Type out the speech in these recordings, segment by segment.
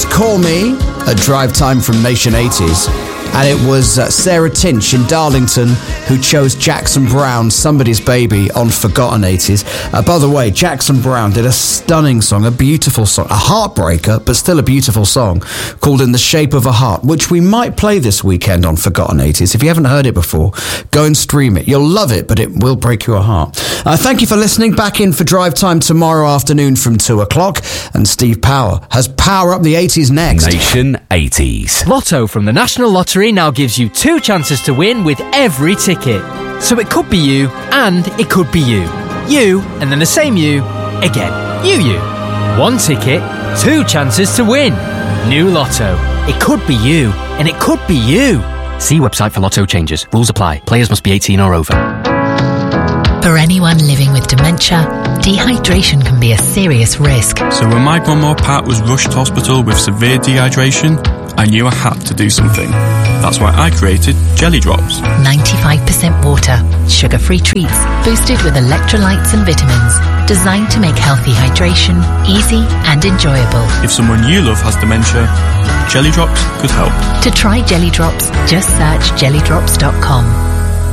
next, Call Me, a drive time from Nation 80s. And it was Sarah Tinch in Darlington who chose Jackson Browne, Somebody's Baby, on Forgotten 80s. By the way, Jackson Browne did a stunning song, a beautiful song, a heartbreaker, but still a beautiful song, called In the Shape of a Heart, which we might play this weekend on Forgotten 80s. If you haven't heard it before, go and stream it. You'll love it, but it will break your heart. Thank you for listening. Back in for Drive Time tomorrow afternoon from 2 o'clock. And Steve Power has Power Up the 80s next. Nation 80s. Lotto from the National Lottery now gives you 2 chances to win with every ticket. So it could be you, and it could be you. You, and then the same you, again. You. 1 ticket, 2 chances to win. New Lotto. It could be you, and it could be you. See website for Lotto changes. Rules apply. Players must be 18 or over. For anyone living with dementia, dehydration can be a serious risk. So when my grandma Pat was rushed to hospital with severe dehydration, I knew I had to do something. That's why I created Jelly Drops. 95% water, sugar-free treats, boosted with electrolytes and vitamins, designed to make healthy hydration easy and enjoyable. If someone you love has dementia, Jelly Drops could help. To try Jelly Drops, just search jellydrops.com.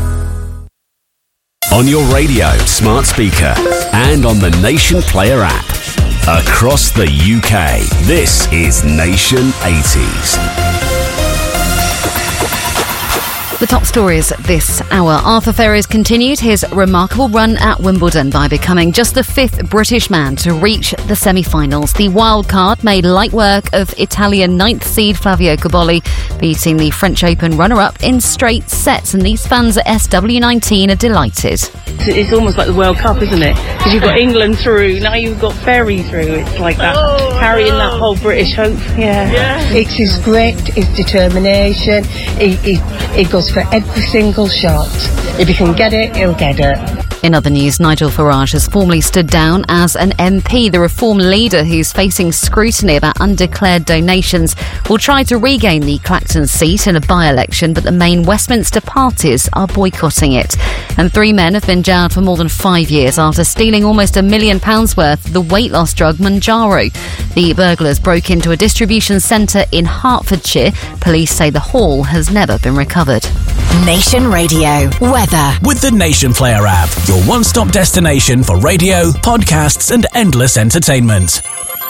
On your radio, smart speaker, and on the Nation Player app. Across the UK, this is Nation 80s. The top stories this hour. Arthur Ferries continued his remarkable run at Wimbledon by becoming just the 5th British man to reach the semi-finals. The wild card made light work of Italian 9th seed Flavio Cobolli, beating the French Open runner-up in straight sets. And these fans at SW19 are delighted. It's almost like the World Cup, isn't it? Because you've got England through, now you've got Ferry through. It's like that, carrying that whole British hope. Yeah. It's his grit, his determination. He goes for every single shot. If he can get it, he'll get it. In other news, Nigel Farage has formally stood down as an MP. The Reform leader, who's facing scrutiny about undeclared donations, will try to regain the Clacton seat in a by-election, but the main Westminster parties are boycotting it. And 3 men have been jailed for more than 5 years after stealing almost £1 million worth of the weight loss drug Mounjaro. The burglars broke into a distribution centre in Hertfordshire. Police say the haul has never been recovered. Nation Radio weather with the Nation Player app, your one-stop destination for radio, podcasts and endless entertainment.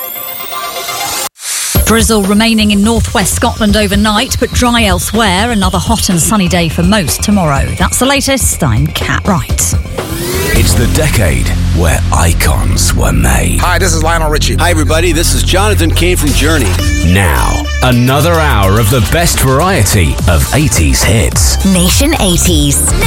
Drizzle remaining in northwest Scotland overnight, but dry elsewhere. Another hot and sunny day for most tomorrow. That's the latest. I'm Kat Wright. It's the decade where icons were made. Hi, this is Lionel Richie. Hi, everybody. This is Jonathan Cain from Journey. Now, another hour of the best variety of 80s hits. Nation 80s.